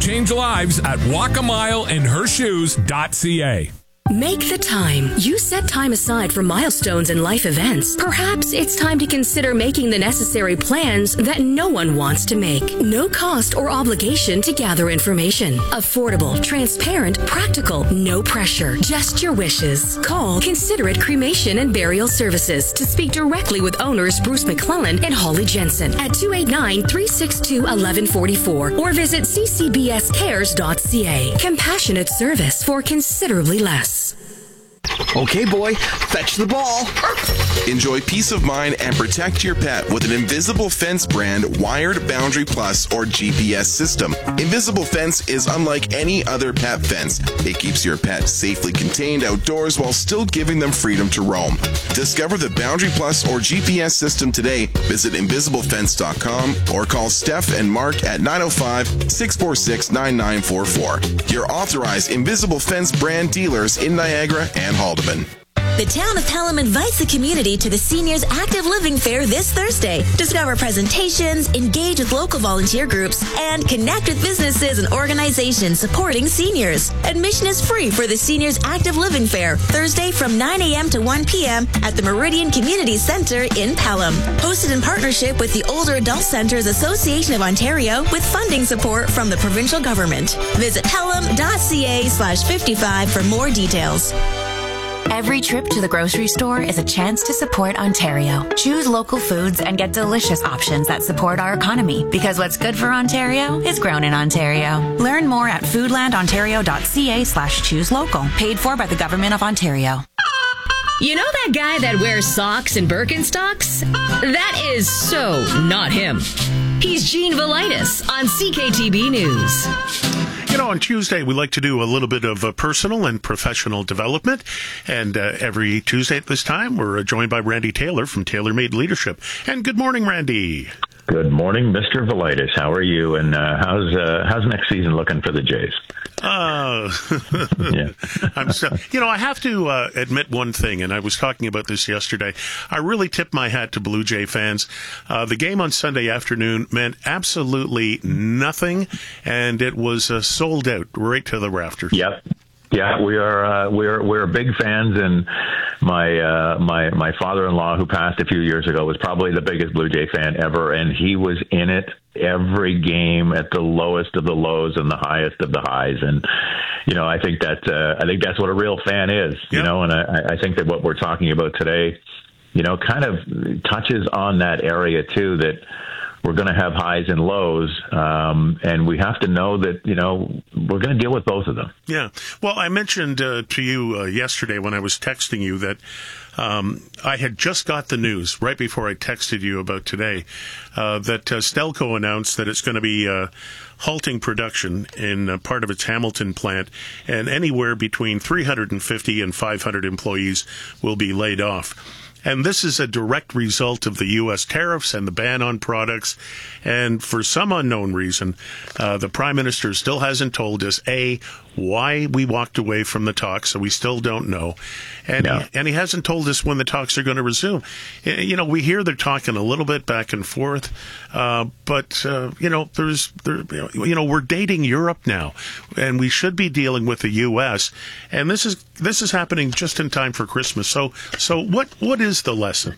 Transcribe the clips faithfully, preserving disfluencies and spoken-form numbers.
Change lives at walk a mile in her shoes dot c a. Make the time. You set time aside for milestones and life events. Perhaps it's time to consider making the necessary plans that no one wants to make. No cost or obligation to gather information. Affordable, transparent, practical, no pressure. Just your wishes. Call Considerate Cremation and Burial Services to speak directly with owners Bruce McClellan and Holly Jensen at two eight nine, three six two, one one four four or visit c c b s cares dot c a. Compassionate service for considerably less. Okay, boy, fetch the ball. Enjoy peace of mind and protect your pet with an Invisible Fence brand Wired Boundary Plus or G P S system. Invisible Fence is unlike any other pet fence. It keeps your pet safely contained outdoors while still giving them freedom to roam. Discover the Boundary Plus or G P S system today. Visit invisible fence dot com or call Steph and Mark at nine oh five, six four six, nine nine four four. Your authorized Invisible Fence brand dealers in Niagara and Haldeman. The town of Pelham invites the community to the Seniors Active Living Fair this Thursday. Discover presentations, engage with local volunteer groups, and connect with businesses and organizations supporting seniors. Admission is free for the Seniors Active Living Fair, Thursday from nine a.m. to one p.m. at the Meridian Community Center in Pelham. Hosted in partnership with the Older Adult Centers Association of Ontario with funding support from the provincial government. Visit pelham.ca slash 55 for more details. Every trip to the grocery store is a chance to support Ontario. Choose local foods and get delicious options that support our economy, because what's good for Ontario is grown in Ontario. Learn more at foodlandontario.ca slash choose local. Paid for by the Government of Ontario. You know that guy that wears socks and Birkenstocks? That is so not him. He's Gene Velitis on C K T B News. You know, on Tuesday, we like to do a little bit of uh, personal and professional development. And uh, every Tuesday at this time, we're uh, joined by Randy Taylor from Taylor Made Leadership. And good morning, Randy. Good morning, Mister Velitis. How are you? And uh, how's uh, how's next season looking for the Jays? Uh, yeah. I'm so, you know, I have to uh, admit one thing, and I was talking about this yesterday. I really tip my hat to Blue Jay fans. Uh, the game on Sunday afternoon meant absolutely nothing, and it was uh, sold out right to the rafters. Yep. Yeah, we are uh, we're we're big fans, and my uh, my my father-in-law, who passed a few years ago, was probably the biggest Blue Jay fan ever, and he was in it every game at the lowest of the lows and the highest of the highs. And you know, I think that uh, I think that's what a real fan is. Yep. You know, and I, I think that what we're talking about today, you know, kind of touches on that area too. That we're going to have highs and lows, um, and we have to know that, you know, we're going to deal with both of them. Yeah. Well, I mentioned uh, to you uh, yesterday when I was texting you that um, I had just got the news right before I texted you about today uh, that uh, Stelco announced that it's going to be uh, halting production in uh, part of its Hamilton plant, and anywhere between three hundred fifty and five hundred employees will be laid off. And this is a direct result of the U S tariffs and the ban on products. And for some unknown reason, uh, the Prime Minister still hasn't told us, A, why we walked away from the talks, so we still don't know. And, no. he, and he hasn't told us when the talks are going to resume. You know, we hear they're talking a little bit back and forth, uh, but, uh, you know, there's, there, you know, we're dating Europe now, and we should be dealing with the U S. And this is this is happening just in time for Christmas. So, so what what is the lesson?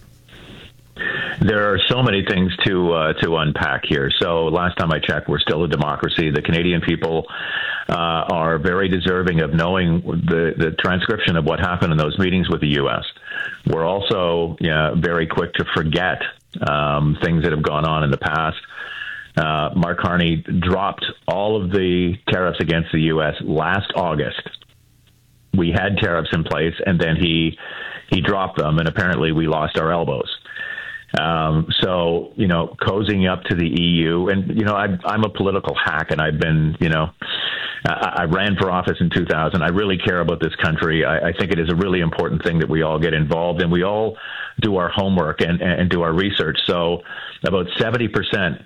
There are so many things to uh, to unpack here. So last time I checked, we're still a democracy. The Canadian people uh, are very deserving of knowing the, the transcription of what happened in those meetings with the U S. We're also you know, very quick to forget um, things that have gone on in the past. Uh, Mark Carney dropped all of the tariffs against the U S last August. We had tariffs in place, and then he he dropped them, and apparently we lost our elbows. Um, so, you know, cozying up to the E U, and, you know, I, I'm a political hack, and I've been, you know, I, I ran for office in two thousand. I really care about this country. I, I think it is a really important thing that we all get involved, and we all do our homework and, and do our research. So about seventy percent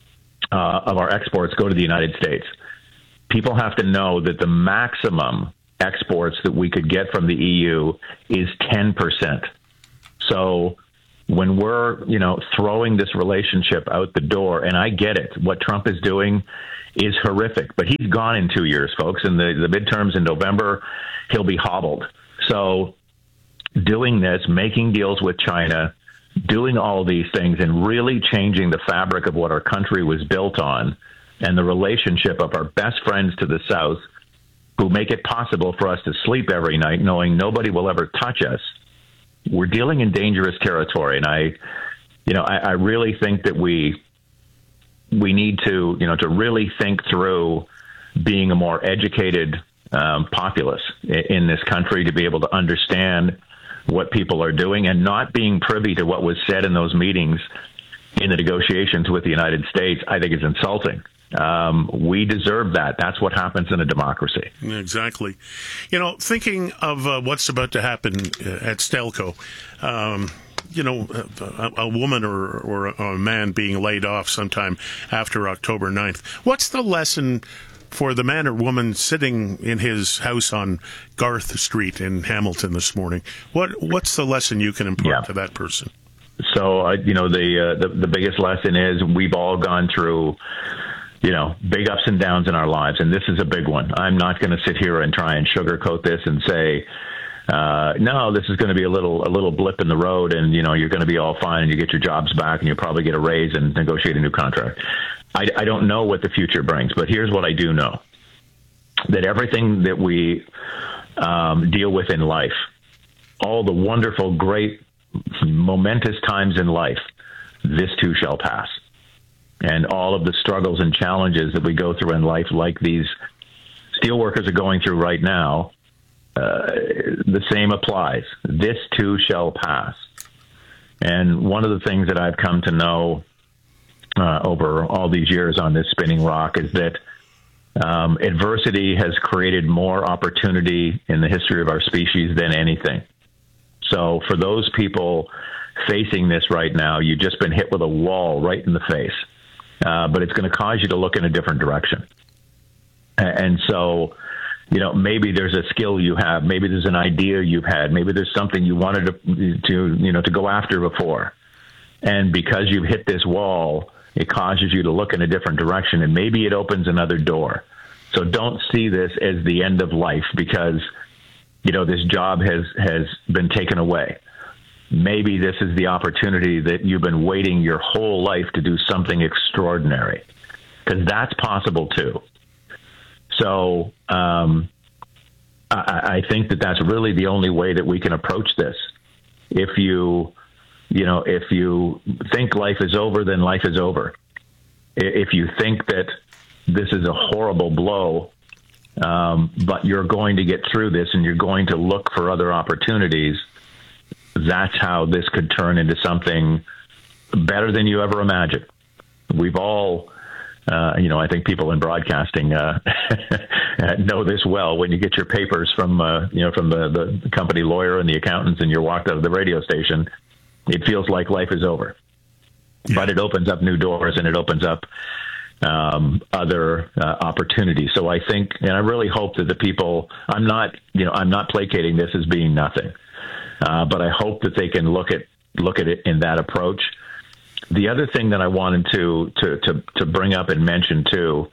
uh, of our exports go to the United States. People have to know that the maximum exports that we could get from the E U is ten percent. So when we're, you know, throwing this relationship out the door, and I get it, what Trump is doing is horrific, but he's gone in two years, folks. In the, the midterms in November, he'll be hobbled. So doing this, making deals with China, doing all these things, and really changing the fabric of what our country was built on, and the relationship of our best friends to the south, who make it possible for us to sleep every night knowing nobody will ever touch us. We're dealing in dangerous territory, and I, you know, I, I really think that we we need to, you know, to really think through being a more educated um, populace in, in this country, to be able to understand what people are doing, and not being privy to what was said in those meetings in the negotiations with the United States. I think is insulting. Um, we deserve that. That's what happens in a democracy. Exactly. You know, thinking of uh, what's about to happen at Stelco, um, you know, a, a woman or, or a man being laid off sometime after October ninth. What's the lesson for the man or woman sitting in his house on Garth Street in Hamilton this morning? What What's the lesson you can impart yeah. to that person? So, uh, you know, the, uh, the the biggest lesson is we've all gone through, you know, big ups and downs in our lives, and this is a big one. I'm not going to sit here and try and sugarcoat this and say, uh, no, this is going to be a little a little blip in the road, and, you know, you're going to be all fine, and you get your jobs back, and you'll probably get a raise and negotiate a new contract. I, I don't know what the future brings, but here's what I do know, that everything that we um, deal with in life, all the wonderful, great, momentous times in life, this too shall pass. And all of the struggles and challenges that we go through in life, like these steelworkers are going through right now, uh, the same applies. This too shall pass. And one of the things that I've come to know uh, over all these years on this spinning rock is that um, adversity has created more opportunity in the history of our species than anything. So for those people facing this right now, you've just been hit with a wall right in the face. Uh, but it's going to cause you to look in a different direction. And so, you know, maybe there's a skill you have, maybe there's an idea you've had, maybe there's something you wanted to, to you know, to go after before. And because you've hit this wall, it causes you to look in a different direction, and maybe it opens another door. So don't see this as the end of life because, you know, this job has, has been taken away. Maybe this is the opportunity that you've been waiting your whole life to do something extraordinary, because that's possible too. So um, I, I think that that's really the only way that we can approach this. If you, you know, if you think life is over, then life is over. If you think that this is a horrible blow, um, but you're going to get through this and you're going to look for other opportunities, that's how this could turn into something better than you ever imagined. We've all, uh, you know, I think people in broadcasting uh, know this well. When you get your papers from, uh, you know, from the, the company lawyer and the accountants, and you're walked out of the radio station, it feels like life is over. Yeah. But it opens up new doors, and it opens up um, other uh, opportunities. So I think, and I really hope that the people, I'm not, you know, I'm not placating this as being nothing. Uh, but I hope that they can look at look at it in that approach. The other thing that I wanted to to to, to bring up and mention too,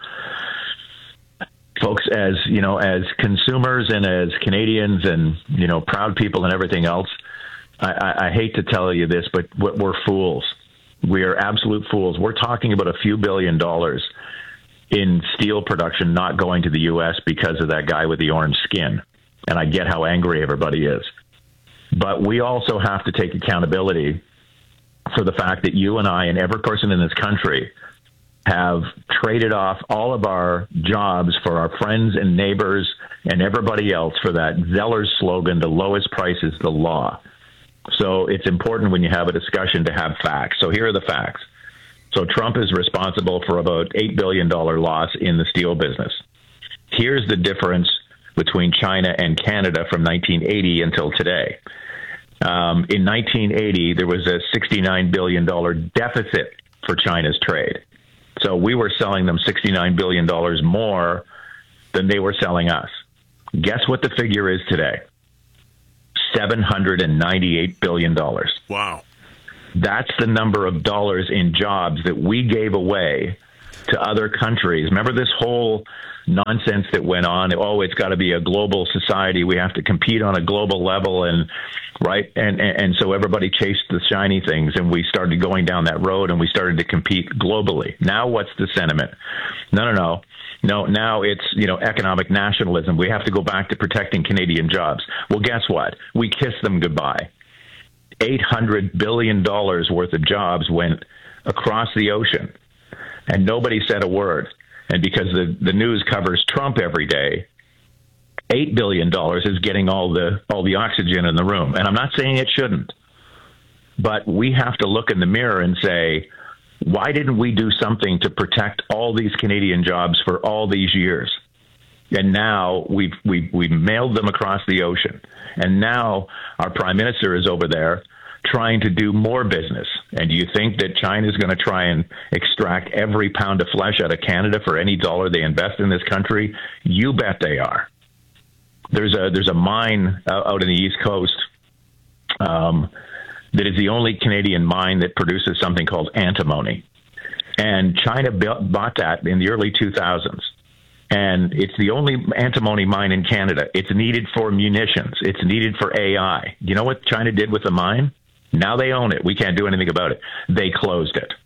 folks, as you know, as consumers and as Canadians and, you know, proud people and everything else, I, I, I hate to tell you this, but we're fools. We are absolute fools. We're talking about a few billion dollars in steel production not going to the U S because of that guy with the orange skin, and I get how angry everybody is. But we also have to take accountability for the fact that you and I and every person in this country have traded off all of our jobs for our friends and neighbors and everybody else for that Zeller's slogan, the lowest price is the law. So it's important when you have a discussion to have facts. So here are the facts. So Trump is responsible for about eight billion dollars loss in the steel business. Here's the difference between China and Canada from nineteen eighty until today. Um, in nineteen eighty, there was a sixty-nine billion dollars deficit for China's trade. So we were selling them sixty-nine billion dollars more than they were selling us. Guess what the figure is today? seven hundred ninety-eight billion dollars. Wow. That's the number of dollars in jobs that we gave away to other countries. Remember this whole nonsense that went on? Oh, it's got to be a global society. We have to compete on a global level, and right, and, and and so everybody chased the shiny things, and we started going down that road, and we started to compete globally. Now, what's the sentiment? No, no, no. No, now it's, you know, economic nationalism. We have to go back to protecting Canadian jobs. Well, guess what? We kissed them goodbye. eight hundred billion dollars worth of jobs went across the ocean, and nobody said a word. And because the, the news covers Trump every day, eight billion dollars is getting all the all the oxygen in the room. And I'm not saying it shouldn't, but we have to look in the mirror and say, why didn't we do something to protect all these Canadian jobs for all these years? And now we've, we've, we've mailed them across the ocean. And now our prime minister is over there trying to do more business. And do you think that China is going to try and extract every pound of flesh out of Canada for any dollar they invest in this country? You bet they are. There's a, there's a mine out in the East Coast um, that is the only Canadian mine that produces something called antimony. And China built, bought that in the early two thousands. And it's the only antimony mine in Canada. It's needed for munitions. It's needed for A I. You know what China did with the mine? Now they own it. We can't do anything about it. They closed it.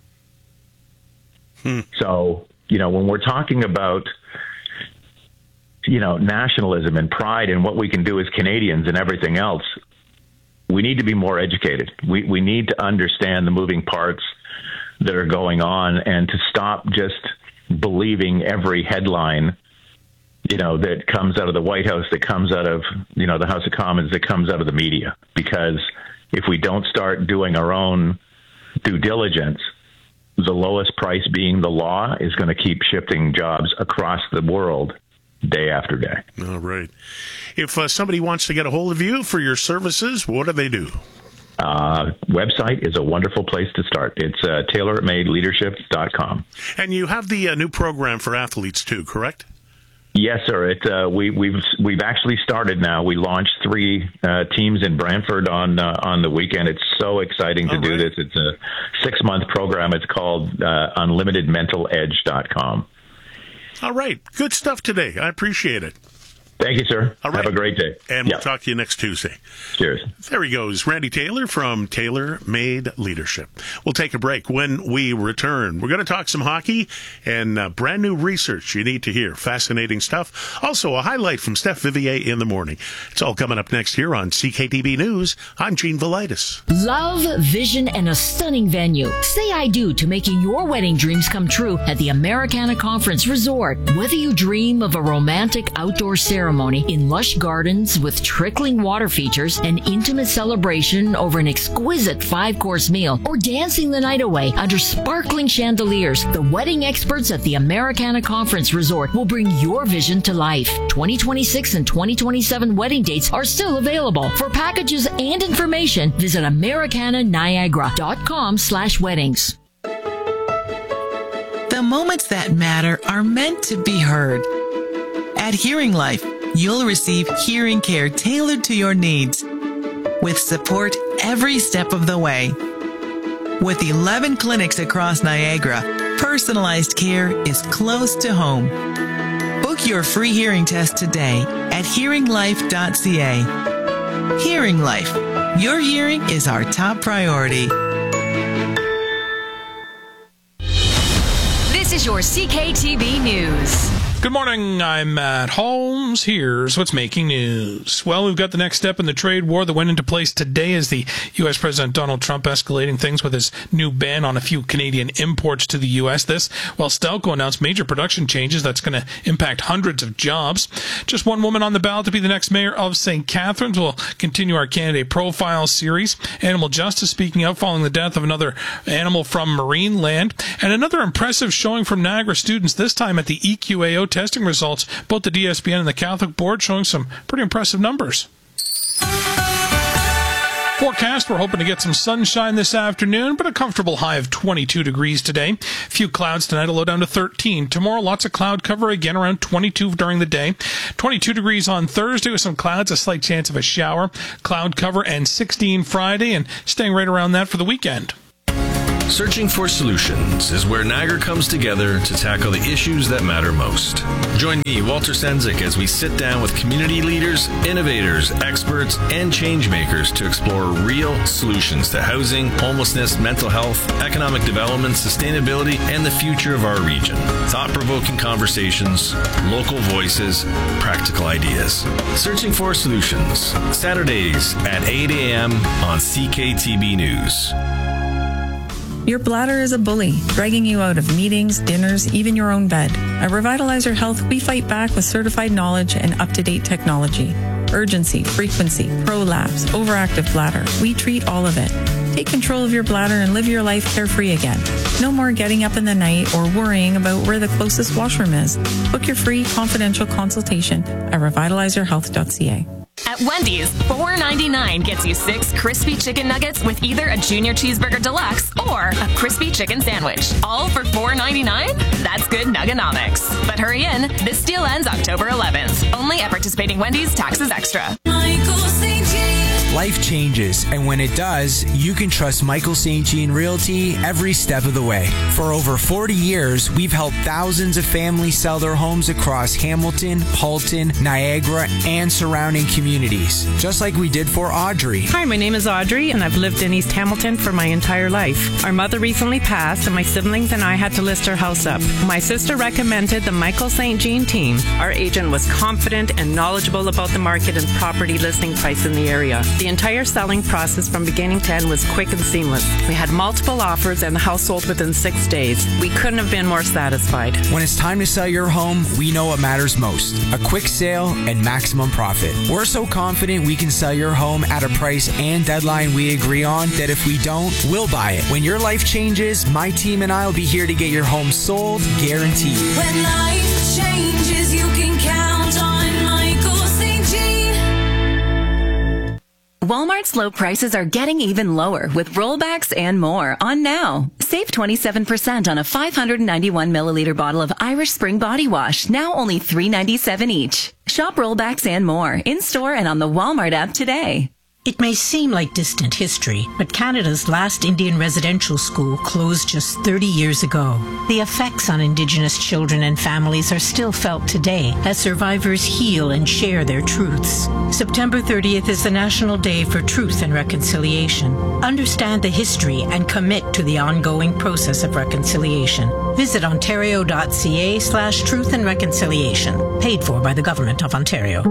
Hmm. So, you know, when we're talking about, you know, nationalism and pride and what we can do as Canadians and everything else, we need to be more educated. We we need to understand the moving parts that are going on and to stop just believing every headline, you know, that comes out of the White House, that comes out of, you know, the House of Commons, that comes out of the media. Because if we don't start doing our own due diligence, the lowest price being the law is going to keep shifting jobs across the world day after day. All right. If uh, somebody wants to get a hold of you for your services, what do they do? Uh, website is a wonderful place to start. It's uh, tailor made leadership dot com. And you have the uh, new program for athletes too, correct? Yes, sir. It uh, we, we've we've actually started now. We launched three uh, teams in Brantford on uh, on the weekend. It's so exciting to All do right. this. It's a six month program. It's called uh, unlimited mental edge dot com. All right. Good stuff today. I appreciate it. Thank you, sir. All right. Have a great day. And we'll yep. talk to you next Tuesday. Cheers. There he goes, Randy Taylor from Tailor Made Leadership. We'll take a break. When we return, we're going to talk some hockey and uh, brand new research you need to hear. Fascinating stuff. Also, a highlight from Steph Vivier in the morning. It's all coming up next here on C K T B News. I'm Gene Velitis. Love, vision, and a stunning venue. Say I do to making your wedding dreams come true at the Americana Conference Resort. Whether you dream of a romantic outdoor ceremony in lush gardens with trickling water features, an intimate celebration over an exquisite five-course meal, or dancing the night away under sparkling chandeliers, the wedding experts at the Americana Conference Resort will bring your vision to life. twenty twenty-six and twenty twenty-seven wedding dates are still available. For packages and information, visit americana niagara dot com slash weddings. The moments that matter are meant to be heard. At Hearing Life, you'll receive hearing care tailored to your needs, with support every step of the way. With eleven clinics across Niagara, personalized care is close to home. Book your free hearing test today at hearing life dot c a. Hearing Life. Your hearing is our top priority. This is your C K T B News. Good morning, I'm Matt Holmes. Here's what's making news. Well, we've got the next step in the trade war that went into place today as the U S. President Donald Trump escalating things with his new ban on a few Canadian imports to the U S. This, while Stelco announced major production changes that's going to impact hundreds of jobs. Just one woman on the ballot to be the next mayor of Saint Catharines. We'll continue our candidate profile series. Animal justice speaking out following the death of another animal from marine land. And another impressive showing from Niagara students, this time at the E Q A O testing results, both the D S B N and the Catholic Board showing some pretty impressive numbers. Forecast, we're hoping to get some sunshine this afternoon, but a comfortable high of twenty-two degrees today. Few clouds tonight, a low down to thirteen. Tomorrow, lots of cloud cover, again around twenty-two during the day. twenty-two degrees on Thursday with some clouds, a slight chance of a shower. Cloud cover, and sixteen Friday, and staying right around that for the weekend. Searching for Solutions is where Niagara comes together to tackle the issues that matter most. Join me, Walter Sendzik, as we sit down with community leaders, innovators, experts, and change makers to explore real solutions to housing, homelessness, mental health, economic development, sustainability, and the future of our region. Thought-provoking conversations, local voices, practical ideas. Searching for Solutions, Saturdays at eight a.m. on C K T B News. Your bladder is a bully, dragging you out of meetings, dinners, even your own bed. At Revitalizer Health, we fight back with certified knowledge and up-to-date technology. Urgency, frequency, prolapse, overactive bladder. We treat all of it. Take control of your bladder and live your life carefree again. No more getting up in the night or worrying about where the closest washroom is. Book your free confidential consultation at revitalizer health dot c a. At Wendy's, four ninety-nine gets you six crispy chicken nuggets with either a junior cheeseburger deluxe or a crispy chicken sandwich. All for four ninety-nine? That's good nuggonomics. But hurry in, this deal ends October eleventh. Only at participating Wendy's, taxes extra. Michael Saint Jean. Life changes, and when it does, you can trust Michael Saint Jean Realty every step of the way. For over forty years, we've helped thousands of families sell their homes across Hamilton, Halton, Niagara, and surrounding communities, just like we did for Audrey. Hi, my name is Audrey, and I've lived in East Hamilton for my entire life. Our mother recently passed, and my siblings and I had to list our house up. My sister recommended the Michael Saint Jean team. Our agent was confident and knowledgeable about the market and property listing price in the area. The entire selling process from beginning to end was quick and seamless. We had multiple offers, and the house sold within six days. We couldn't have been more satisfied. When it's time to sell your home, we know what matters most: a quick sale and maximum profit. We're so confident we can sell your home at a price and deadline we agree on that if we don't, we'll buy it. When your life changes, my team and I will be here to get your home sold, guaranteed. When life changes, you can count on Michael Saint Jean. Walmart's low prices are getting even lower with rollbacks and more on now. Save twenty-seven percent on a five hundred ninety-one milliliter bottle of Irish Spring Body Wash, now only three ninety-seven each. Shop rollbacks and more in-store and on the Walmart app today. It may seem like distant history, but Canada's last Indian residential school closed just thirty years ago. The effects on Indigenous children and families are still felt today as survivors heal and share their truths. September thirtieth is the National Day for Truth and Reconciliation. Understand the history and commit to the ongoing process of reconciliation. Visit ontario.ca slash truth and reconciliation. Paid for by the Government of Ontario.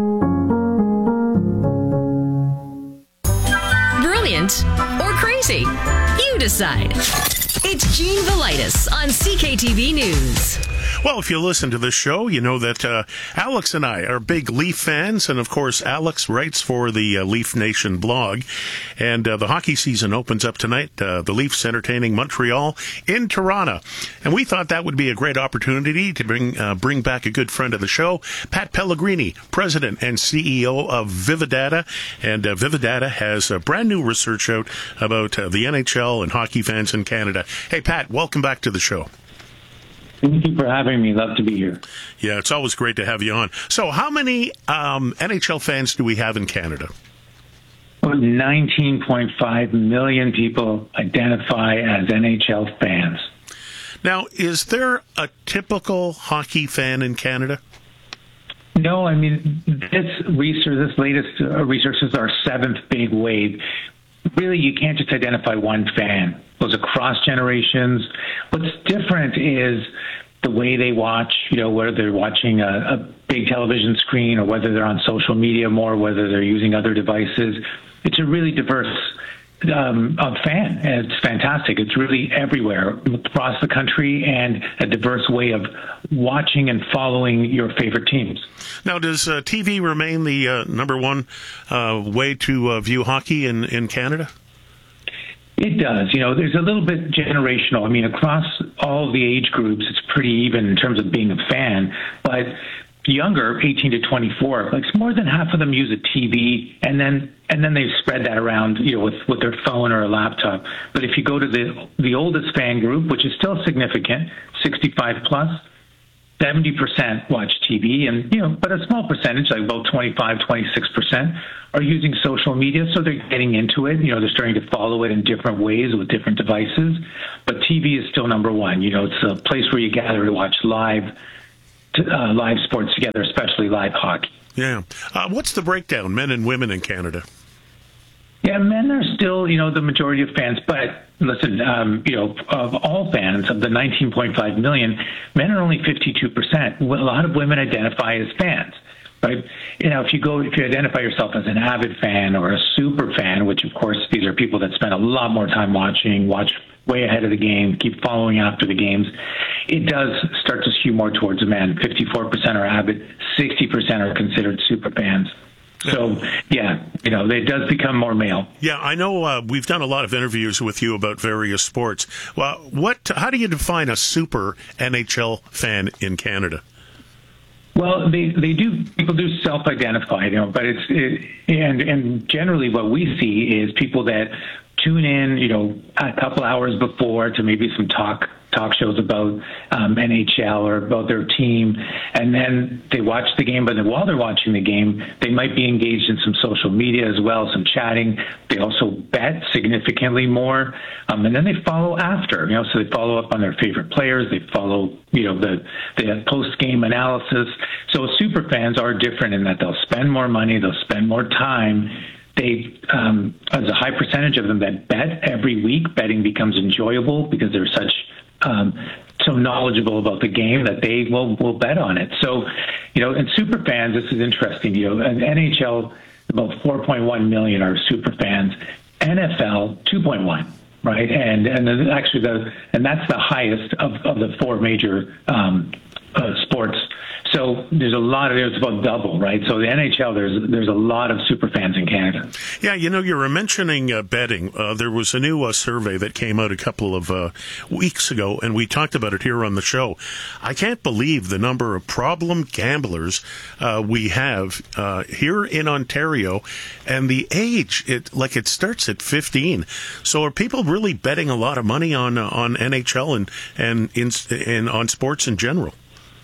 Brilliant or crazy? You decide. It's Gene Velitis on C K T V News. Well, if you listen to this show, you know that uh, Alex and I are big Leaf fans. And, of course, Alex writes for the uh, Leaf Nation blog. And uh, the hockey season opens up tonight. Uh, the Leafs entertaining Montreal in Toronto. And we thought that would be a great opportunity to bring uh, bring back a good friend of the show, Pat Pellegrini, president and C E O of Vividata. And uh, Vividata has a brand new research out about uh, the N H L and hockey fans in Canada. Hey, Pat, welcome back to the show. Thank you for having me. Love to be here. Yeah, it's always great to have you on. So how many um, N H L fans do we have in Canada? Well, nineteen point five million people identify as N H L fans. Now, is there a typical hockey fan in Canada? No, I mean, this research, this latest uh, research is our seventh big wave. Really, you can't just identify one fan. It goes across generations. What's different is the way they watch, you know, whether they're watching a, a big television screen or whether they're on social media more, whether they're using other devices. It's a really diverse um, uh, fan, and it's fantastic. It's really everywhere across the country and a diverse way of watching and following your favorite teams. Now, does uh, T V remain the uh, number one uh, way to uh, view hockey in, in Canada? It does. You know, there's a little bit generational. I mean, across all the age groups, it's pretty even in terms of being a fan. But younger, eighteen to twenty-four, like more than half of them use a T V, and then and then they spread that around, you know, with, with their phone or a laptop. But if you go to the the oldest fan group, which is still significant, sixty-five plus, seventy percent watch T V, and, you know, but a small percentage, like about twenty-five, twenty-six percent, are using social media, so they're getting into it. You know, they're starting to follow it in different ways with different devices. But T V is still number one. You know, it's a place where you gather to watch live uh, live sports together, especially live hockey. Yeah. Uh, what's the breakdown, men and women in Canada? Yeah, men are still, you know, the majority of fans. But listen, um, you know, of all fans, of the nineteen point five million, men are only fifty-two percent. A lot of women identify as fans, right? You know, if you go, if you identify yourself as an avid fan or a super fan, which of course these are people that spend a lot more time watching, watch way ahead of the game, keep following after the games, it does start to skew more towards the men. fifty-four percent are avid, sixty percent are considered super fans. So, yeah, you know, it does become more male. Yeah, I know uh, we've done a lot of interviews with you about various sports. Well, what? How do you define a super N H L fan in Canada? Well, they, they do, people do self-identify, you know, but it's, it, and, and generally what we see is people that tune in, you know, a couple hours before to maybe some talk talk shows about um, N H L or about their team, and then they watch the game. But then while they're watching the game, they might be engaged in some social media as well, some chatting. They also bet significantly more, um, and then they follow after. You know, so they follow up on their favorite players. They follow, you know, the the post game analysis. So super fans are different in that they'll spend more money, they'll spend more time. They, um, there's a high percentage of them that bet every week. Betting becomes enjoyable because they're such um, so knowledgeable about the game that they will will bet on it. So, you know, and super fans, this is interesting. You know, N H L, about four point one million are super fans. N F L, two point one. Right, and and then actually the and that's the highest of, of the four major um, uh, sports. So there's a lot of it's about double, right? So the N H L, there's there's a lot of super fans in Canada. Yeah, you know, you were mentioning uh, betting. Uh, there was a new uh, survey that came out a couple of uh, weeks ago, and we talked about it here on the show. I can't believe the number of problem gamblers uh, we have uh, here in Ontario, and the age. It like it starts at fifteen. So are people really betting a lot of money on uh, on N H L and and in and on sports in general?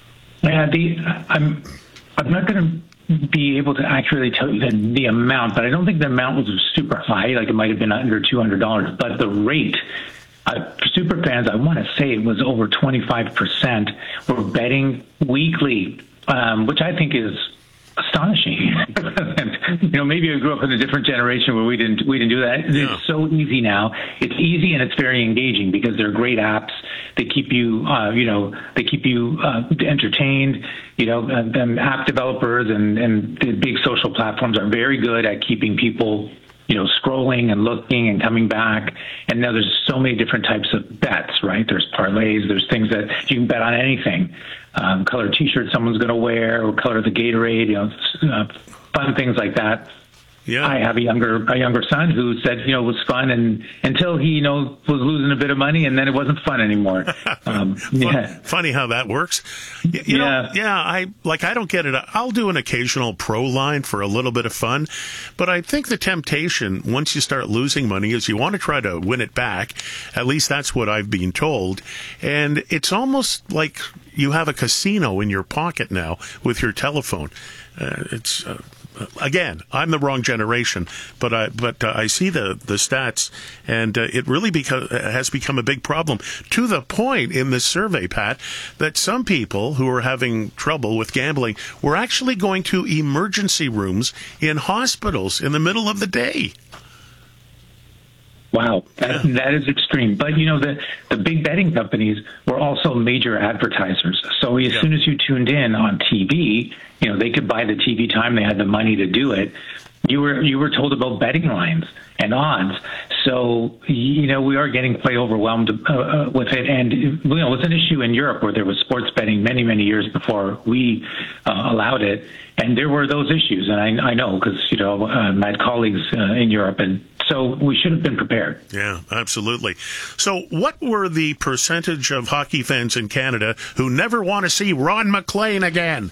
Yeah, the I'm I'm not going to be able to accurately tell you the, the amount, but I don't think the amount was super high. Like it might have been under two hundred dollars, but the rate uh, for super fans, I want to say it was over twenty-five percent were betting weekly, um, which I think is astonishing. And, you know, maybe I grew up in a different generation where we didn't we didn't do that. Yeah. It's so easy now. It's easy and it's very engaging because they're great apps. They keep you, uh, you know, they keep you uh, entertained. You know, and, and app developers and, and the big social platforms are very good at keeping people, you know, scrolling and looking and coming back. And now there's so many different types of bets, right? There's parlays. There's things that you can bet on anything. Um, color T-shirt someone's going to wear, or color the Gatorade, you know, uh, fun things like that. Yeah. I have a younger a younger son who said, you know, it was fun, and until he, you know, was losing a bit of money, and then it wasn't fun anymore. Um, yeah. Funny how that works. You, you yeah. know, yeah. I like. I don't get it. I'll do an occasional pro line for a little bit of fun, but I think the temptation once you start losing money is you want to try to win it back. At least that's what I've been told, and it's almost like you have a casino in your pocket now with your telephone. Uh, it's. Uh, Again, I'm the wrong generation, but I but uh, I see the, the stats, and uh, it really beca- has become a big problem to the point in this survey, Pat, that some people who are having trouble with gambling were actually going to emergency rooms in hospitals in the middle of the day. Wow, that, yeah. that is extreme. But, you know, the, the big betting companies were also major advertisers. So as yeah. soon as you tuned in on T V, you know, they could buy the T V time. They had the money to do it. You were you were told about betting lines and odds. So, you know, we are getting quite overwhelmed uh, with it. And, you know, it was an issue in Europe where there was sports betting many, many years before we uh, allowed it. And there were those issues. And I, I know because, you know, uh, my colleagues uh, in Europe had So we should have been prepared. Yeah, absolutely. So what were the percentage of hockey fans in Canada who never want to see Ron MacLean again?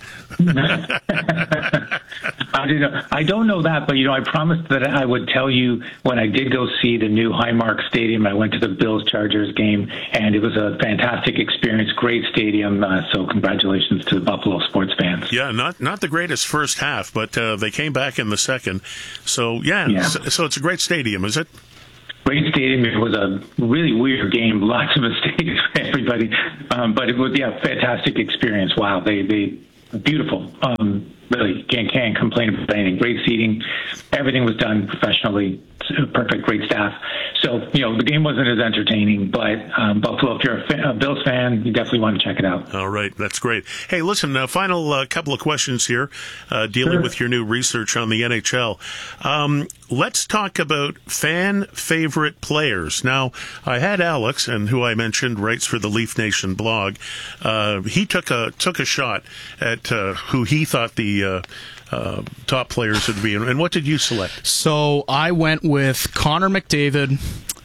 I don't know. I don't know that, but, you know, I promised that I would tell you when I did go see the new Highmark Stadium. I went to the Bills-Chargers game, and it was a fantastic experience, great stadium. Uh, so congratulations to the Buffalo sports fans. Yeah, not not the greatest first half, but uh, they came back in the second. So, yeah, Yeah. So, so it's a great stadium, is it? Great stadium. It was a really weird game. Lots of mistakes for everybody. Um, but it was, yeah, fantastic experience. Wow. They, they, beautiful. Um, really can't, can't complain about anything. Great seating. Everything was done professionally. Perfect, great staff. So, you know, the game wasn't as entertaining, but um, Buffalo, if you're a, fan, a Bills fan, you definitely want to check it out. All right, that's great. Hey, listen, uh, final uh, couple of questions here, uh, dealing Sure. with your new research on the N H L. Um, let's talk about fan favorite players. Now, I had Alex, and who I mentioned writes for the Leaf Nation blog. Uh, he took a took a shot at uh, who he thought the uh, uh, top players would be. And what did you select? So I went with Connor McDavid,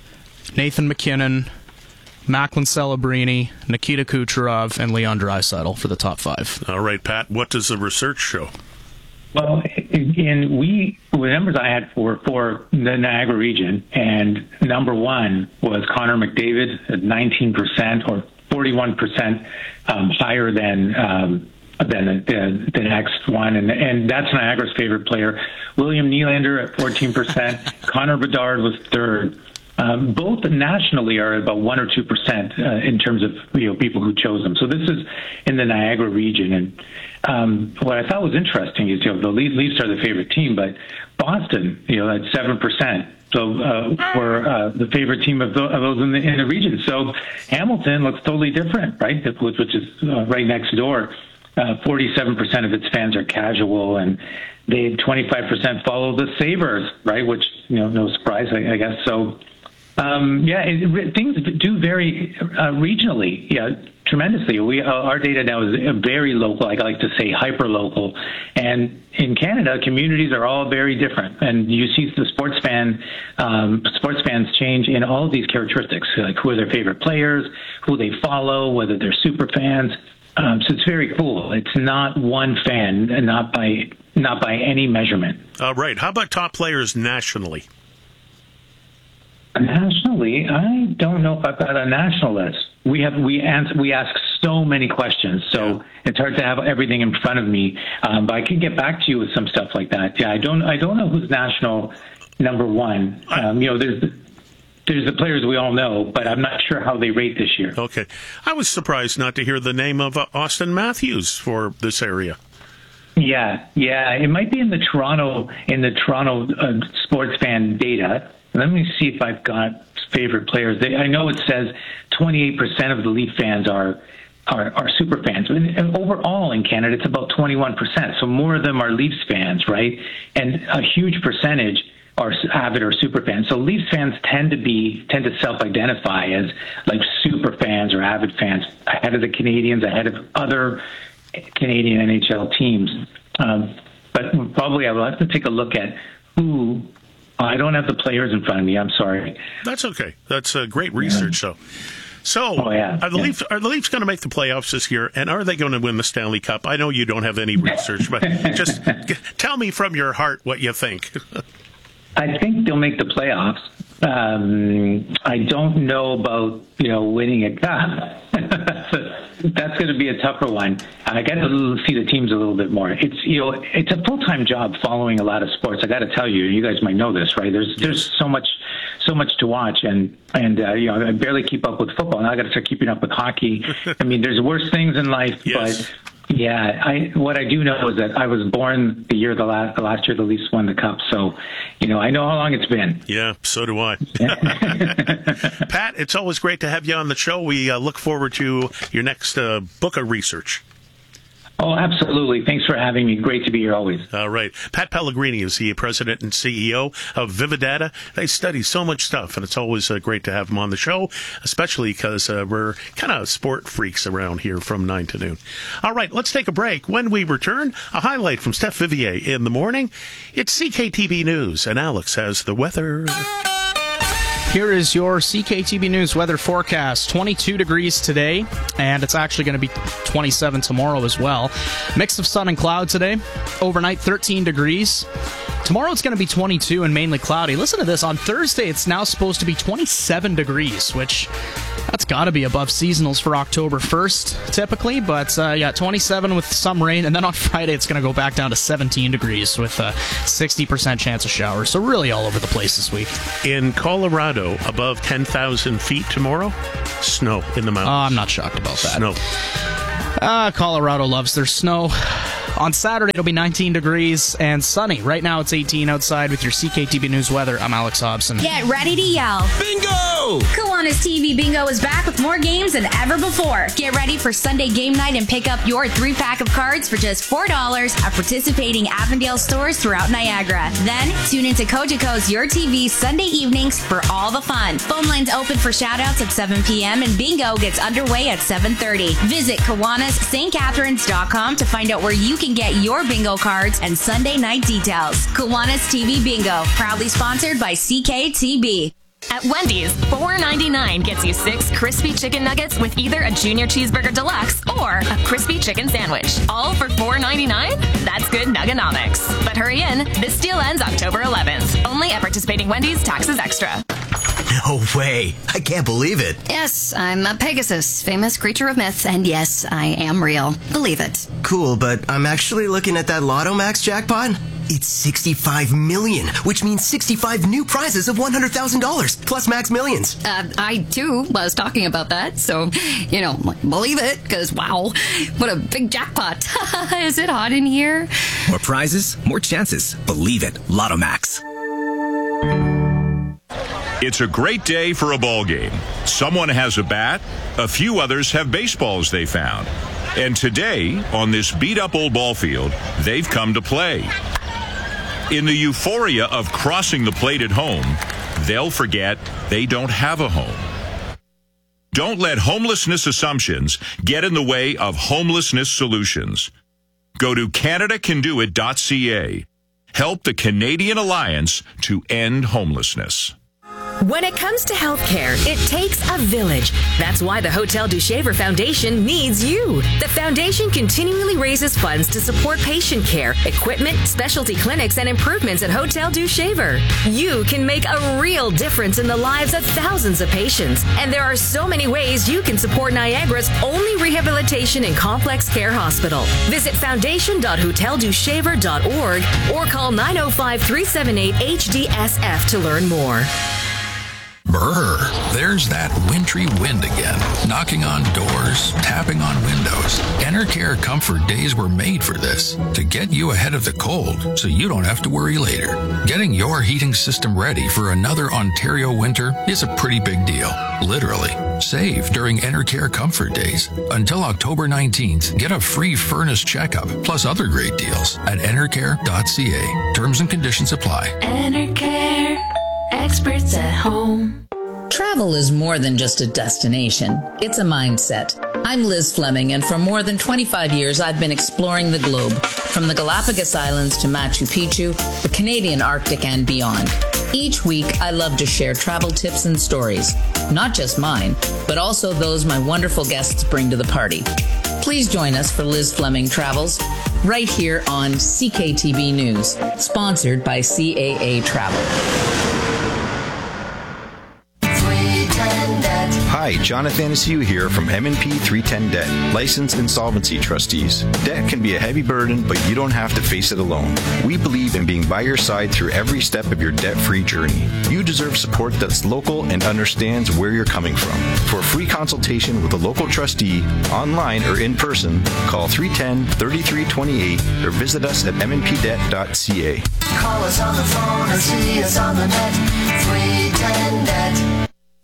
Nathan McKinnon, Macklin Celebrini, Nikita Kucherov, and Leon Draisaitl for the top five. All right, Pat, what does the research show? Well, and we, the numbers I had for, for the Niagara region, and number one was Connor McDavid at nineteen percent or forty-one percent um, higher than um, than the, the next one, and and that's Niagara's favorite player. William Nylander at fourteen percent. Connor Bedard was third. Um, both nationally are about one or two percent uh, in terms of, you know, people who chose them. So this is in the Niagara region, and um, what I thought was interesting is, you know, the Leafs are the favorite team, but Boston, you know, at seven percent. So uh, we're uh, the favorite team of, the, of those in the, in the region. So Hamilton looks totally different, right? Which, which is uh, right next door. Uh, forty-seven percent of its fans are casual, and they twenty-five percent follow the Sabres, right? Which, you know, no surprise, I, I guess. So, um, yeah, it, things do vary uh, regionally, yeah, tremendously. We uh, our data now is very local. I like to say hyper local, and in Canada, communities are all very different, and you see the sports fan um, sports fans change in all of these characteristics, like who are their favorite players, who they follow, whether they're super fans. Um, so it's very cool. It's not one fan, and not by not by any measurement. All right. How about top players nationally? Nationally, I don't know if I've got a national list. We have we answer, we ask so many questions, so it's hard to have everything in front of me. Um, but I can get back to you with some stuff like that. Yeah, I don't I don't know who's national number one. Um, you know, there's. There's the players we all know, but I'm not sure how they rate this year. Okay. I was surprised not to hear the name of uh, Austin Matthews for this area. Yeah, yeah. It might be in the Toronto in the Toronto uh, sports fan data. Let me see if I've got favorite players. They, I know it says twenty-eight percent of the Leaf fans are are, are super fans. And, and overall in Canada, it's about twenty-one percent. So more of them are Leafs fans, right? And a huge percentage are avid or super fans. So Leafs fans tend to be tend to self-identify as like super fans or avid fans ahead of the Canadians, ahead of other Canadian N H L teams. Um, but probably I will have to take a look at who. I don't have the players in front of me. I'm sorry. That's okay. That's uh, great research, though. So, oh, yeah. are the yeah. Leafs are the Leafs going to make the playoffs this year, and are they going to win the Stanley Cup? I know you don't have any research, but just g- tell me from your heart what you think. I think they'll make the playoffs. Um, I don't know about, you know, winning a cup. That's going to be a tougher one. I got to see the teams a little bit more. It's, you know, it's a full-time job following a lot of sports. I got to tell you, you guys might know this, right? There's there's so much so much to watch, and and uh, you know, I barely keep up with football. Now I got to start keeping up with hockey. I mean, there's worse things in life, yes. but. Yeah, I what I do know is that I was born the year the last the last year the Leafs won the cup, so you know I know how long it's been. Yeah, so do I. Pat, it's always great to have you on the show. We uh, look forward to your next uh, book of research. Oh, absolutely. Thanks for having me. Great to be here always. All right. Pat Pellegrini is the president and C E O of Vividata. They study so much stuff, and it's always uh, great to have them on the show, especially because uh, we're kind of sport freaks around here from nine to noon. All right, let's take a break. When we return, a highlight from Steph Vivier in the morning. It's C K T B News, and Alex has the weather. Here is your C K T B News weather forecast. twenty-two degrees today, and it's actually going to be twenty-seven tomorrow as well. Mix of sun and cloud today. Overnight, thirteen degrees. Tomorrow it's going to be twenty-two and mainly cloudy. Listen to this. On Thursday, it's now supposed to be twenty-seven degrees, which that's got to be above seasonals for October first, typically. But uh, yeah, twenty-seven with some rain. And then on Friday, it's going to go back down to seventeen degrees with a sixty percent chance of showers. So really all over the place this week. In Colorado, above ten thousand feet tomorrow, snow in the mountains. Oh, I'm not shocked about that. Snow. Uh, Colorado loves their snow. On Saturday, it'll be nineteen degrees and sunny. Right now, it's eighteen outside with your C K T B News weather. I'm Alex Hobson. Get ready to yell. Bingo! Kiwanis T V Bingo is back with more games than ever before. Get ready for Sunday game night and pick up your three-pack of cards for just four dollars at participating Avondale stores throughout Niagara. Then, tune into Cogeco's Your T V Sunday evenings for all the fun. Phone lines open for shoutouts at seven p.m. and Bingo gets underway at seven thirty. Visit Kiwanis St Catharines dot com to find out where you can get your bingo cards and Sunday night details. Kiwanis T V Bingo, proudly sponsored by C K T B. At Wendy's, four ninety-nine gets you six crispy chicken nuggets with either a Junior Cheeseburger Deluxe or a crispy chicken sandwich. All for four ninety-nine? That's good nuganomics. But hurry in, this deal ends October eleventh. Only at participating Wendy's, taxes extra. No way. I can't believe it. Yes, I'm a Pegasus, famous creature of myth, and yes, I am real. Believe it. Cool, but I'm actually looking at that Lotto Max jackpot. It's sixty-five million, which means sixty-five new prizes of one hundred thousand dollars, plus Max Millions. Uh, I, too, was talking about that, so, you know, believe it, because, wow, what a big jackpot. Is it hot in here? More prizes, more chances. Believe it. Lotto Max. It's a great day for a ball game. Someone has a bat, a few others have baseballs they found. And today, on this beat-up old ball field, they've come to play. In the euphoria of crossing the plate at home, they'll forget they don't have a home. Don't let homelessness assumptions get in the way of homelessness solutions. Go to Canada Can Do It dot C A. Help the Canadian Alliance to end homelessness. When it comes to healthcare, it takes a village. That's why the Hotel du Shaver Foundation needs you. The foundation continually raises funds to support patient care, equipment, specialty clinics, and improvements at Hotel du Shaver. You can make a real difference in the lives of thousands of patients. And there are so many ways you can support Niagara's only rehabilitation and complex care hospital. Visit foundation dot hotel du shaver dot org or call nine oh five, three seven eight, H D S F to learn more. Brr, there's that wintry wind again, knocking on doors, tapping on windows. Enercare Comfort Days were made for this, to get you ahead of the cold so you don't have to worry later. Getting your heating system ready for another Ontario winter is a pretty big deal, literally. Save during Enercare Comfort Days. Until October nineteenth, get a free furnace checkup, plus other great deals at enercare dot c a. Terms and conditions apply. Enercare. Experts at home. Travel is more than just a destination. It's a mindset. I'm Liz Fleming, and for more than twenty-five years, I've been exploring the globe, from the Galapagos Islands to Machu Picchu, the Canadian Arctic, and beyond. Each week, I love to share travel tips and stories, not just mine, but also those my wonderful guests bring to the party. Please join us for Liz Fleming Travels, right here on C K T B News, sponsored by C A A Travel. Hi, Jonathan Asiu here from M and P three ten Debt, licensed insolvency trustees. Debt can be a heavy burden, but you don't have to face it alone. We believe in being by your side through every step of your debt-free journey. You deserve support that's local and understands where you're coming from. For a free consultation with a local trustee, online or in person, call three one zero, three three two eight or visit us at m n p debt dot c a. Call us on the phone or see us on the net. three ten debt.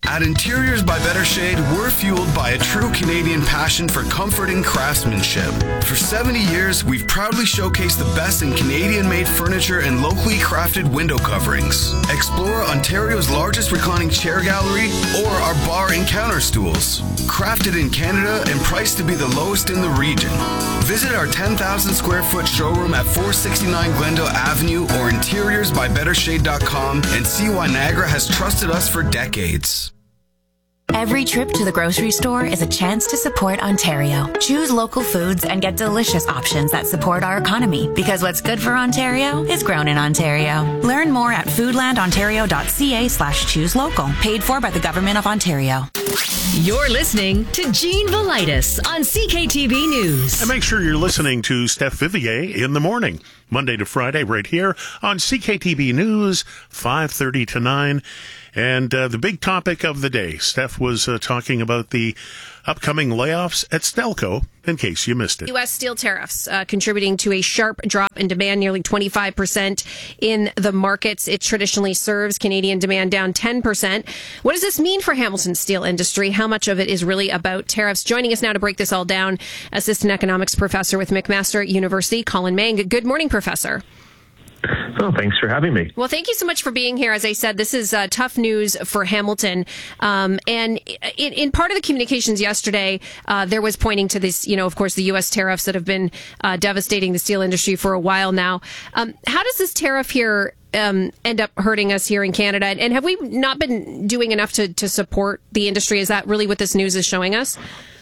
At Interiors by Better Shade, we're fueled by a true Canadian passion for comfort and craftsmanship. For seventy years, we've proudly showcased the best in Canadian-made furniture and locally crafted window coverings. Explore Ontario's largest reclining chair gallery or our bar and counter stools. Crafted in Canada and priced to be the lowest in the region. Visit our ten thousand square foot showroom at four sixty-nine Glendale Avenue or interiors by better shade dot com and see why Niagara has trusted us for decades. Every trip to the grocery store is a chance to support Ontario. Choose local foods and get delicious options that support our economy, because what's good for Ontario is grown in Ontario. Learn more at foodlandontario.ca slash choose local. Paid for by the Government of Ontario. You're listening to Gene Velitis on C K T V News. And make sure you're listening to Steph Vivier in the morning, Monday to Friday, right here on C K T V News, five thirty to nine. And uh, the big topic of the day, Steph was uh, talking about the upcoming layoffs at Stelco, in case you missed it. U S steel tariffs uh, contributing to a sharp drop in demand, nearly twenty-five percent in the markets it traditionally serves. Canadian demand down ten percent. What does this mean for Hamilton's steel industry? How much of it is really about tariffs? Joining us now to break this all down, Assistant Economics Professor with McMaster University, Colin Mang. Good morning, Professor. Oh, thanks for having me. Well, thank you so much for being here. As I said, this is uh, tough news for Hamilton. Um, and in, in part of the communications yesterday, uh, there was pointing to this, you know, of course, the U S tariffs that have been uh, devastating the steel industry for a while now. Um, how does this tariff here um, end up hurting us here in Canada? And have we not been doing enough to, to support the industry? Is that really what this news is showing us?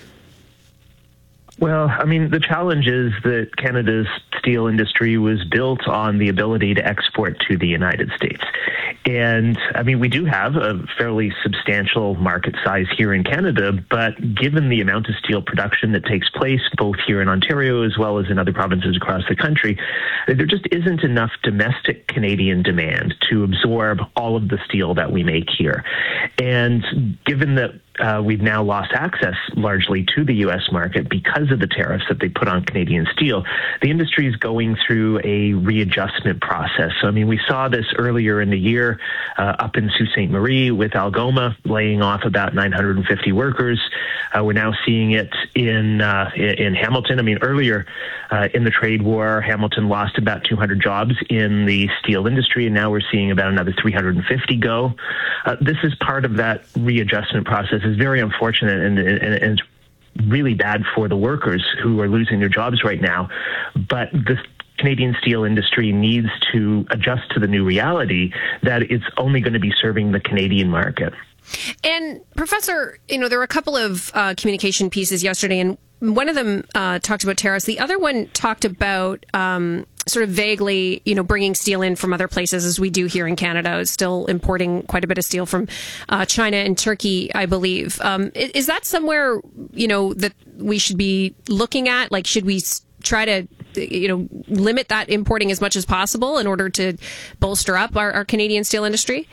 Well, I mean, the challenge is that Canada's steel industry was built on the ability to export to the United States. And, I mean, we do have a fairly substantial market size here in Canada, but given the amount of steel production that takes place both here in Ontario as well as in other provinces across the country, there just isn't enough domestic Canadian demand to absorb all of the steel that we make here. And given that Uh, we've now lost access largely to the U S market because of the tariffs that they put on Canadian steel, the industry is going through a readjustment process. So, I mean, we saw this earlier in the year uh, up in Sault Ste. Marie with Algoma laying off about nine hundred fifty workers. Uh, we're now seeing it in uh, in Hamilton. I mean, earlier uh, in the trade war, Hamilton lost about two hundred jobs in the steel industry, and now we're seeing about another three hundred fifty go. Uh, this is part of that readjustment process. Is very unfortunate and, and, and it's really bad for the workers who are losing their jobs right now. But the Canadian steel industry needs to adjust to the new reality that it's only going to be serving the Canadian market. And Professor, you know, there were a couple of uh, communication pieces yesterday, and one of them uh, talked about tariffs. The other one talked about um, sort of vaguely, you know, bringing steel in from other places, as we do here in Canada, still importing quite a bit of steel from uh, China and Turkey, I believe. Um, is, is that somewhere, you know, that we should be looking at? Like, should we try to, you know, limit that importing as much as possible in order to bolster up our, our Canadian steel industry?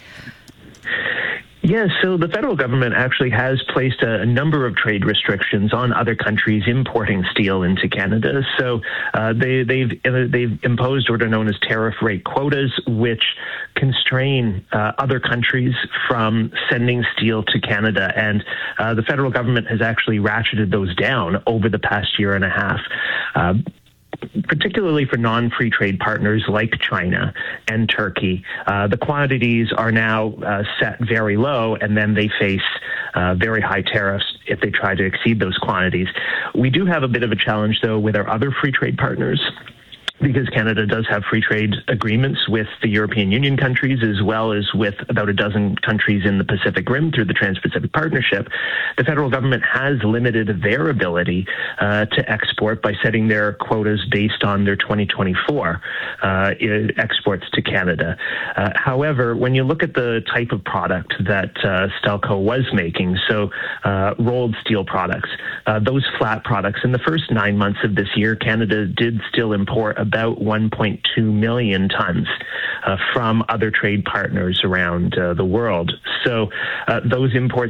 Yes, so the federal government actually has placed a, a number of trade restrictions on other countries importing steel into Canada. So uh, they, they've uh, they've imposed what are known as tariff rate quotas, which constrain uh, other countries from sending steel to Canada. And uh, the federal government has actually ratcheted those down over the past year and a half. Uh, particularly for non-free trade partners like China and Turkey. Uh, the quantities are now uh, set very low, and then they face uh, very high tariffs if they try to exceed those quantities. We do have a bit of a challenge, though, with our other free trade partners, because Canada does have free trade agreements with the European Union countries as well as with about a dozen countries in the Pacific Rim through the Trans-Pacific Partnership. The federal government has limited their ability uh, to export by setting their quotas based on their twenty twenty-four uh, exports to Canada. Uh, however, when you look at the type of product that uh, Stelco was making, so uh, rolled steel products, uh, those flat products, in the first nine months of this year, Canada did still import a about one point two million tons uh, from other trade partners around uh, the world. So uh, those imports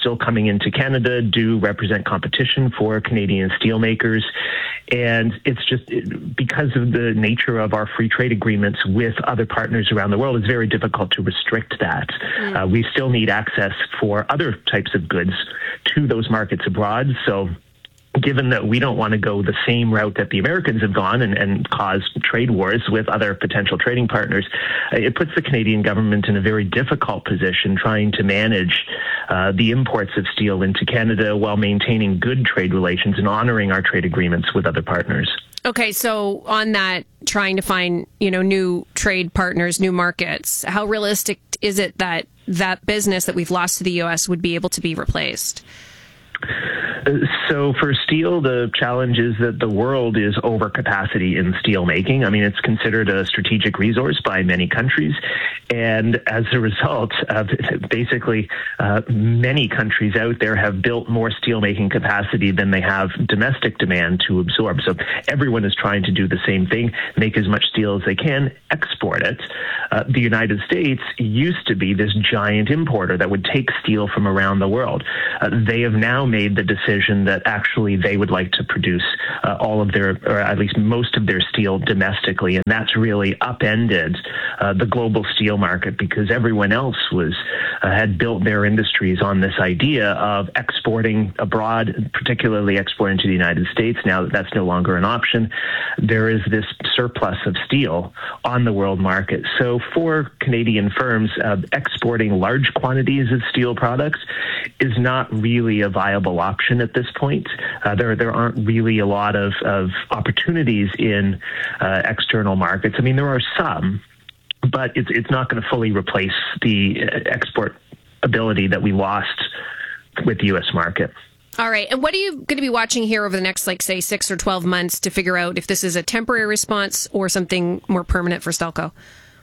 still coming into Canada do represent competition for Canadian steelmakers. And it's just because of the nature of our free trade agreements with other partners around the world, it's very difficult to restrict that. Mm. Uh, we still need access for other types of goods to those markets abroad. So given that we don't want to go the same route that the Americans have gone and, and cause trade wars with other potential trading partners, it puts the Canadian government in a very difficult position trying to manage uh, the imports of steel into Canada while maintaining good trade relations and honoring our trade agreements with other partners. Okay, so on that, trying to find, you know, new trade partners, new markets, how realistic is it that that business that we've lost to the U S would be able to be replaced? So for steel, the challenge is that the world is overcapacity in steel making. I mean, it's considered a strategic resource by many countries. And as a result, uh, basically, uh, many countries out there have built more steel making capacity than they have domestic demand to absorb. So everyone is trying to do the same thing, make as much steel as they can, export it. Uh, the United States used to be this giant importer that would take steel from around the world. Uh, they have now made the decision that actually they would like to produce uh, all of their, or at least most of their steel domestically. And that's really upended uh, the global steel market because everyone else was uh, had built their industries on this idea of exporting abroad, particularly exporting to the United States. Now that that's no longer an option, there is this surplus of steel on the world market. So for Canadian firms, uh, exporting large quantities of steel products is not really a viable option at this point. Uh, there there aren't really a lot of, of opportunities in uh, external markets. I mean, there are some, but it's it's not going to fully replace the export ability that we lost with the U S market. All right. And what are you going to be watching here over the next, like, say, six or twelve months to figure out if this is a temporary response or something more permanent for Stelco?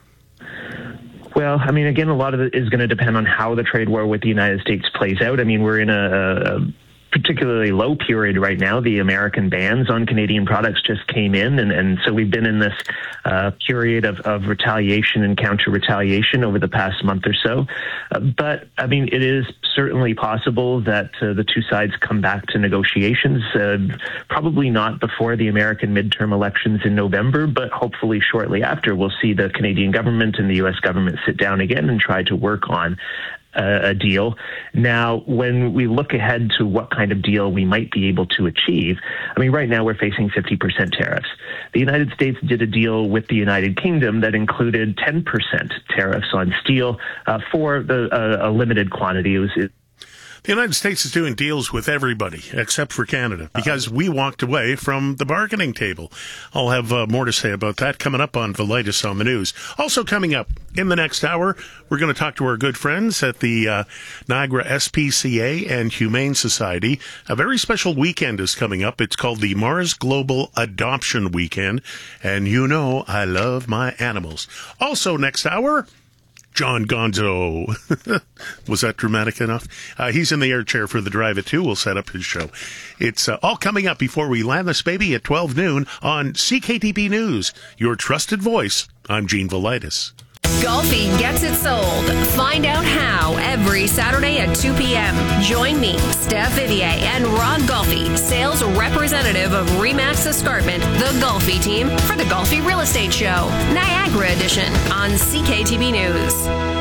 Well, I mean, again, a lot of it is going to depend on how the trade war with the United States plays out. I mean, we're in a, a particularly low period right now. The American bans on Canadian products just came in, and, and so we've been in this uh, period of, of retaliation and counter-retaliation over the past month or so. Uh, but, I mean, it is certainly possible that uh, the two sides come back to negotiations, uh, probably not before the American midterm elections in November, but hopefully shortly after. We'll see the Canadian government and the U S government sit down again and try to work on a deal. Now, when we look ahead to what kind of deal we might be able to achieve, I mean, right now we're facing fifty percent tariffs. The United States did a deal with the United Kingdom that included ten percent tariffs on steel uh, for the, uh, a limited quantity. It was it, The United States is doing deals with everybody except for Canada because we walked away from the bargaining table. I'll have uh, more to say about that coming up on Velitis on the News. Also coming up in the next hour, we're going to talk to our good friends at the uh, Niagara S P C A and Humane Society. A very special weekend is coming up. It's called the Mars Global Adoption Weekend, and you know I love my animals. Also next hour, John Gonzo. Was that dramatic enough? Uh, he's in the air chair for the Drive at two. We'll set up his show. It's uh, all coming up before we land this baby at twelve noon on C K T B News, your trusted voice. I'm Gene Velitis. Golfi gets it sold. Find out how every Saturday at two p.m. Join me, Steph Vivier, and Rod Golfi, sales representative of Remax Escarpment, the Golfi team, for the Golfi Real Estate Show, Niagara Edition, on C K T B News.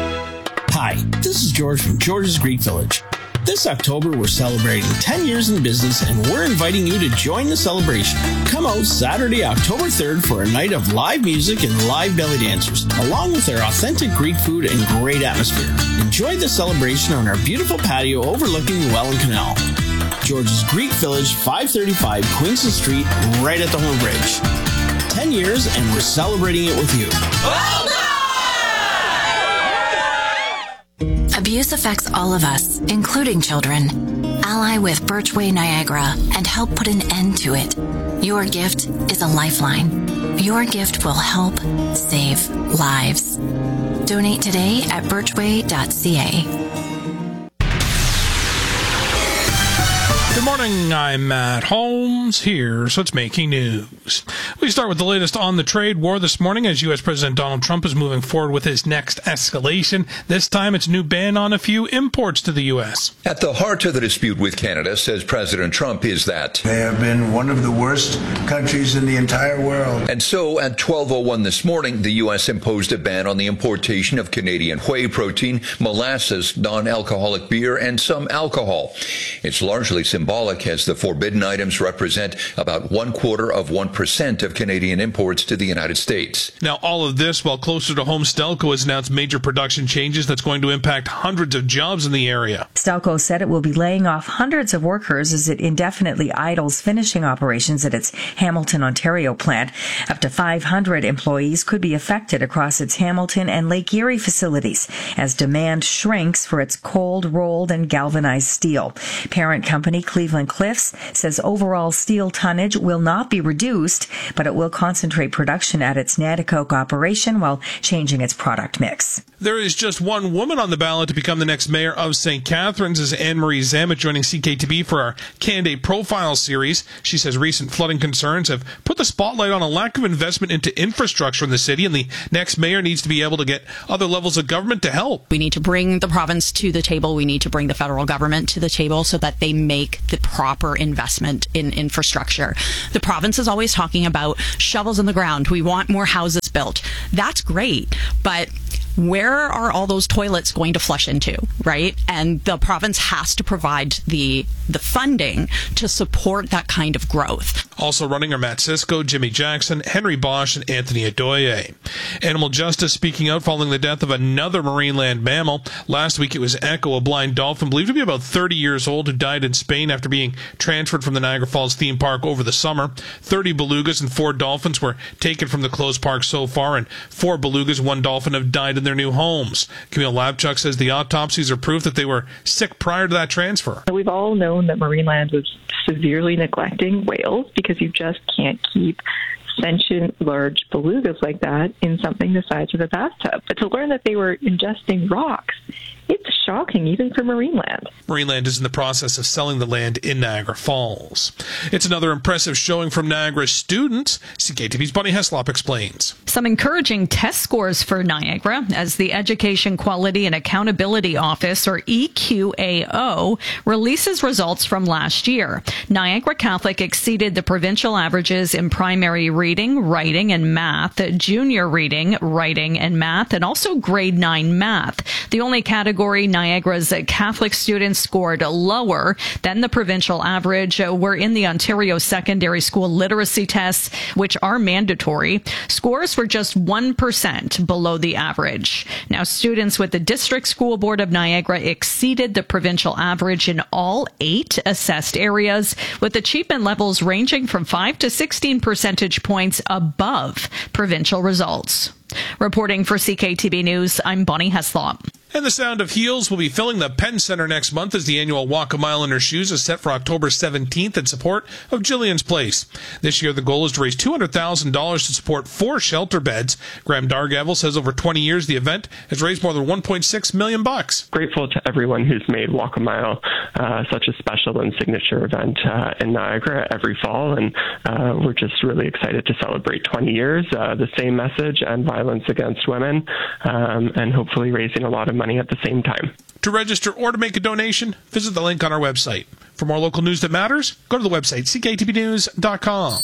Hi, this is George from George's Greek Village. This October, we're celebrating ten years in business, and we're inviting you to join the celebration. Come out Saturday, October third for a night of live music and live belly dancers, along with our authentic Greek food and great atmosphere. Enjoy the celebration on our beautiful patio overlooking the Welland Canal. George's Greek Village, five thirty-five Queenston Street, right at the Horn Bridge. ten years, and we're celebrating it with you. Well done! Abuse affects all of us, including children. Ally with Birchway Niagara and help put an end to it. Your gift is a lifeline. Your gift will help save lives. Donate today at birchway dot c a. Good morning, I'm Matt Holmes. Here's what's making news. We start with the latest on the trade war this morning as U S. President Donald Trump is moving forward with his next escalation. This time it's a new ban on a few imports to the U S. At the heart of the dispute with Canada, says President Trump, is that they have been one of the worst countries in the entire world. And so at twelve oh one this morning, the U S imposed a ban on the importation of Canadian whey protein, molasses, non-alcoholic beer, and some alcohol. It's largely symbolic as the forbidden items represent about one quarter of one percent of Canadian imports to the United States. Now, all of this while closer to home, Stelco has announced major production changes that's going to impact hundreds of jobs in the area. Stelco said it will be laying off hundreds of workers as it indefinitely idles finishing operations at its Hamilton, Ontario plant. Up to five hundred employees could be affected across its Hamilton and Lake Erie facilities as demand shrinks for its cold, rolled, and galvanized steel. Parent company Cleveland Cliffs says overall steel tonnage will not be reduced, but it will concentrate production at its Nanticoke operation while changing its product mix. There is just one woman on the ballot to become the next mayor of Saint Catharines, is Anne-Marie Zamet joining C K T B for our Candidate Profile series. She says recent flooding concerns have put the spotlight on a lack of investment into infrastructure in the city, and the next mayor needs to be able to get other levels of government to help. We need to bring the province to the table. We need to bring the federal government to the table so that they make the proper investment in infrastructure. The province is always talking about shovels in the ground. We want more houses built. That's great, but where are all those toilets going to flush into, right? And the province has to provide the the funding to support that kind of growth. Also running are Matt Cisco, Jimmy Jackson, Henry Bosch, and Anthony Adoye. Animal Justice speaking out following the death of another marine land mammal. Last week it was Echo, a blind dolphin believed to be about thirty years old who died in Spain after being transferred from the Niagara Falls theme park over the summer. thirty belugas and four dolphins were taken from the closed park so far, and four belugas, one dolphin have died in their new homes. Camille Labchuk says the autopsies are proof that they were sick prior to that transfer. We've all known that Marineland was severely neglecting whales because you just can't keep sentient large belugas like that in something the size of a bathtub. But to learn that they were ingesting rocks, it's shocking, even for Marineland. Marineland is in the process of selling the land in Niagara Falls. It's another impressive showing from Niagara students. C K T V's Bunny Heslop explains. Some encouraging test scores for Niagara as the Education Quality and Accountability Office, or E Q A O, releases results from last year. Niagara Catholic exceeded the provincial averages in primary reading, writing, and math, junior reading, writing, and math, and also grade nine math. The only category Niagara's Catholic students scored lower than the provincial average were in the Ontario Secondary School literacy tests, which are mandatory. Scores were just one percent below the average. Now, students with the District School Board of Niagara exceeded the provincial average in all eight assessed areas, with achievement levels ranging from five to sixteen percentage points above provincial results. Reporting for C K T B News, I'm Bonnie Heslop. And the Sound of Heels will be filling the Penn Center next month as the annual Walk a Mile in Her Shoes is set for October seventeenth in support of Jillian's Place. This year, the goal is to raise two hundred thousand dollars to support four shelter beds. Graham Dargavel says over twenty years, the event has raised more than one point six million bucks. Grateful to everyone who's made Walk a Mile uh, such a special and signature event uh, in Niagara every fall, and uh, we're just really excited to celebrate twenty years, uh, the same message and violence against women, um, and hopefully raising a lot of money at the same time. To register or to make a donation, visit the link on our website. For more local news that matters, go to the website c k t b news dot com.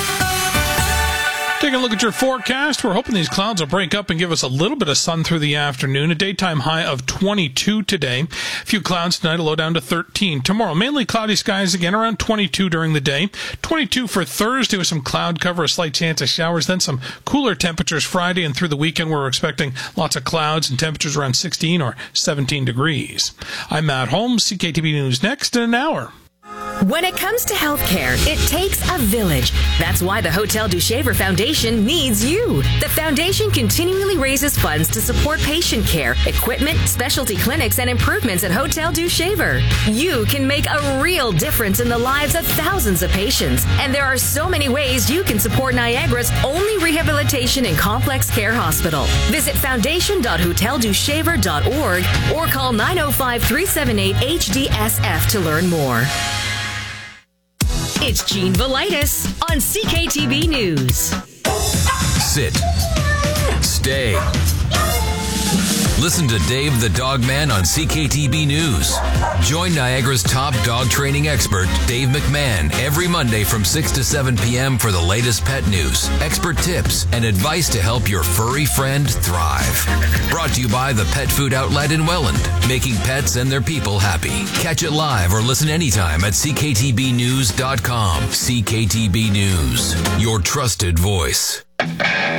Taking a look at your forecast, we're hoping these clouds will break up and give us a little bit of sun through the afternoon. A daytime high of twenty-two today. A few clouds tonight, a low down to thirteen. Tomorrow, mainly cloudy skies again, around twenty-two during the day. twenty-two for Thursday with some cloud cover, a slight chance of showers. Then some cooler temperatures Friday and through the weekend. We're expecting lots of clouds and temperatures around sixteen or seventeen degrees. I'm Matt Holmes, C K T V News next in an hour. When it comes to healthcare, it takes a village. That's why the Hotel du Shaver Foundation needs you. The foundation continually raises funds to support patient care, equipment, specialty clinics, and improvements at Hotel du Shaver. You can make a real difference in the lives of thousands of patients. And there are so many ways you can support Niagara's only rehabilitation and complex care hospital. Visit foundation dot hotel du shaver dot org or call nine oh five, three seven eight, H D S F to learn more. It's Gene Velitis on C K T B News. Sit. Stay. Listen to Dave the Dog Man on C K T B News. Join Niagara's top dog training expert, Dave McMahon, every Monday from six to seven p.m. for the latest pet news, expert tips, and advice to help your furry friend thrive. Brought to you by the Pet Food Outlet in Welland, making pets and their people happy. Catch it live or listen anytime at c k t b news dot com. C K T B News, your trusted voice.